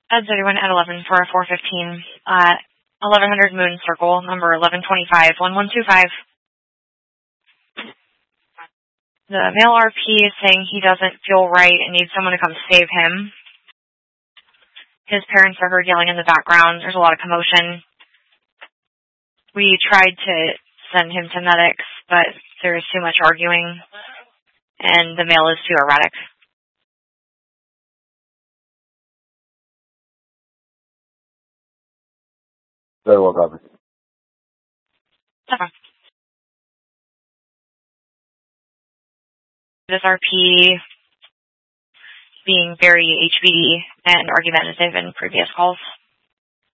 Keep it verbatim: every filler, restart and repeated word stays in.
Ed thirty-one at eleven for a four fifteen. Uh, eleven hundred Moon Circle, number eleven twenty-five, one one two five. The male R P is saying he doesn't feel right and needs someone to come save him. His parents are heard yelling in the background. There's a lot of commotion. We tried to send him to medics, but there is too much arguing, and the male is too erratic. Very well covered. Okay. This R P being very H B D and argumentative in previous calls.